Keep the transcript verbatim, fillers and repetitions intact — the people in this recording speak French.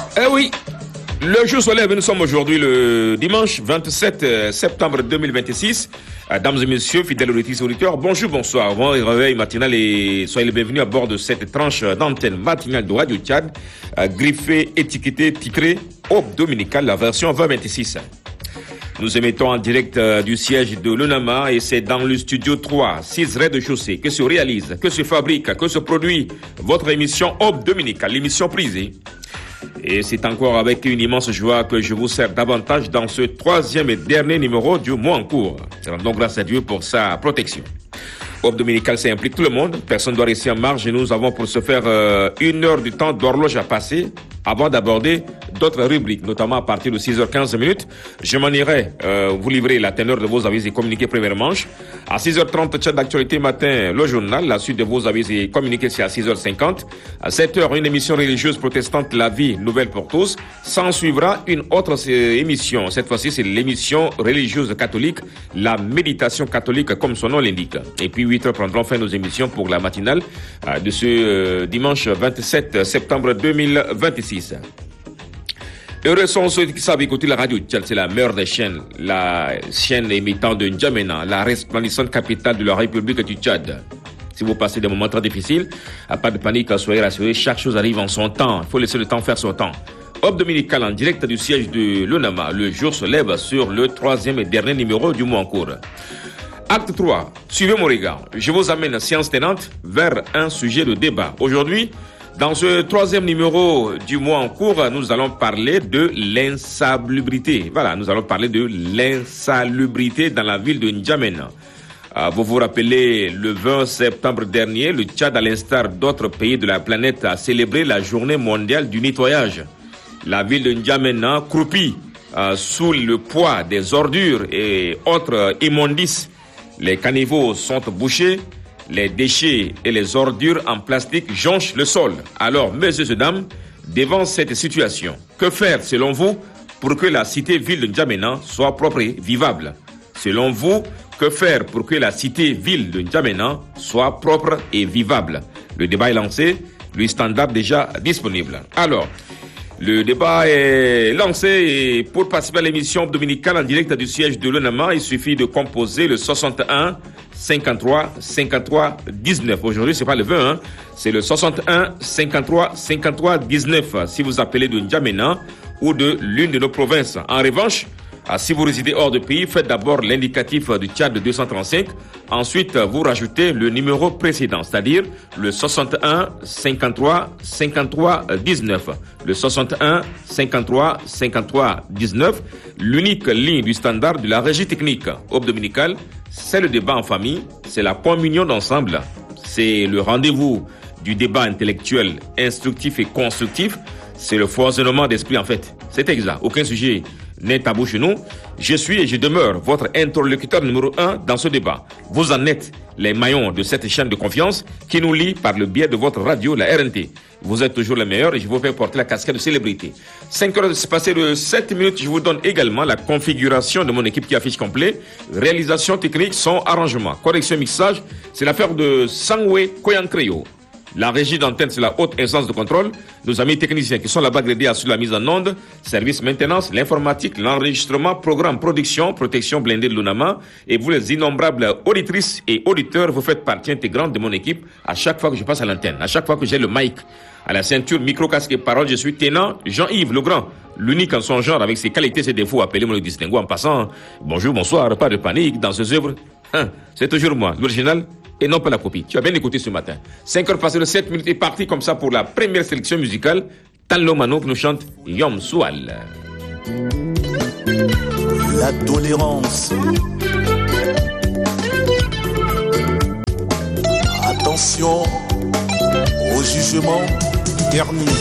Eh oui, le jour se lève, nous sommes aujourd'hui le dimanche vingt-sept septembre deux mille vingt-six. Dames et messieurs, fidèles auditrices et auditeurs, bonjour, bonsoir, bon réveil matinal et soyez les bienvenus à bord de cette tranche d'antenne matinale de Radio Tchad, griffée, étiquetée, titrée Aube Dominicale, la version vingt vingt-six. Nous émettons en direct du siège de l'UNAMA et c'est dans le studio trois, six rez-de-chaussée que se réalise, que se fabrique, que se produit votre émission Aube Dominicale, l'émission prisée. Et c'est encore avec une immense joie que je vous sers davantage dans ce troisième et dernier numéro du mois en cours. Donc grâce à Dieu pour sa protection. Aube Dominicale, ça implique tout le monde. Personne ne doit rester en marge et nous avons pour ce faire euh, une heure du temps d'horloge à passer avant d'aborder d'autres rubriques, notamment à partir de six heures quinze minutes. Je m'en irai euh, vous livrer la teneur de vos avis et communiqués première manche. À six heures trente, chat d'actualité matin, le journal. La suite de vos avis et communiqués, c'est à six heures cinquante. À sept heures, une émission religieuse protestante, La Vie Nouvelle pour tous. S'en suivra une autre émission. Cette fois-ci, c'est l'émission religieuse catholique, la méditation catholique, comme son nom l'indique. Et puis, huit heures prendront fin nos émissions pour la matinale euh, de ce euh, dimanche vingt-sept septembre deux mille vingt-six. Heureux sont ceux qui savent écouter la radio Tchad, c'est la meilleure des chaînes, la chaîne émettant de N'Djamena, la resplendissante capitale de la République du Tchad. Si vous passez des moments très difficiles, pas de panique, soyez rassurés, chaque chose arrive en son temps. Il faut laisser le temps faire son temps. Aube Dominicale en direct du siège de l'UNAMA. Le jour se lève sur le troisième et dernier numéro du mois en cours. Acte trois. Suivez mon regard. Je vous amène, séance tenante, vers un sujet de débat. Aujourd'hui, dans ce troisième numéro du mois en cours, nous allons parler de l'insalubrité. Voilà, nous allons parler de l'insalubrité dans la ville de N'Djamena. Euh, vous vous rappelez, le vingt septembre dernier, le Tchad, à l'instar d'autres pays de la planète, a célébré la journée mondiale du nettoyage. La ville de N'Djamena croupit euh, sous le poids des ordures et autres immondices. Les caniveaux sont bouchés. Les déchets et les ordures en plastique jonchent le sol. Alors, messieurs et dames, devant cette situation, que faire selon vous pour que la cité-ville de N'Djamena soit propre et vivable? Selon vous, que faire pour que la cité-ville de N'Djamena soit propre et vivable? Le débat est lancé, le standard déjà disponible. Alors, le débat est lancé et pour participer à l'émission dominicale en direct du siège de l'UNAMA, il suffit de composer le soixante et un cinquante-trois cinquante-trois dix-neuf. Aujourd'hui, c'est pas le vingt, hein, c'est le soixante et un cinquante-trois cinquante-trois dix-neuf si vous appelez de N'Djamena ou de l'une de nos provinces. En revanche, si vous résidez hors de pays, faites d'abord l'indicatif du Tchad de deux cent trente-cinq. Ensuite, vous rajoutez le numéro précédent, c'est-à-dire le soixante et un cinquante-trois cinquante-trois dix-neuf. Le soixante et un cinquante-trois cinquante-trois dix-neuf, l'unique ligne du standard de la régie technique. Aube Dominicale, c'est le débat en famille, c'est la communion d'ensemble, c'est le rendez-vous du débat intellectuel, instructif et constructif, c'est le foisonnement d'esprit en fait. C'est exact, aucun sujet n'est tabou chez nous. Je suis et je demeure votre interlocuteur numéro un dans ce débat. Vous en êtes les maillons de cette chaîne de confiance qui nous lie par le biais de votre radio, la R N T. Vous êtes toujours les meilleurs et je vous fais porter la casquette de célébrité. cinq heures passées de sept minutes, je vous donne également la configuration de mon équipe qui affiche complet. Réalisation technique, son arrangement, correction mixage, c'est l'affaire de Sangwe Koyankreyo. La régie d'antenne, c'est la haute instance de contrôle. Nos amis techniciens qui sont là-bas grédés à la mise en onde, service maintenance, l'informatique, l'enregistrement, programme, production, protection blindée de l'UNAMA. Et vous, les innombrables auditrices et auditeurs, vous faites partie intégrante de mon équipe à chaque fois que je passe à l'antenne, à chaque fois que j'ai le mic à la ceinture, micro, casque et parole. Je suis Ténant Jean-Yves Legrand, l'unique en son genre avec ses qualités, ses défauts. Appelez-moi le distinguo en passant. Bonjour, bonsoir, pas de panique dans ces œuvres. Hein, c'est toujours moi, l'original et non pas la copie. Tu as bien écouté ce matin. cinq heures passées de sept minutes est parti comme ça pour la première sélection musicale. Tanlo Mano qui nous chante Yom Soual. La tolérance. Attention au jugement dernier.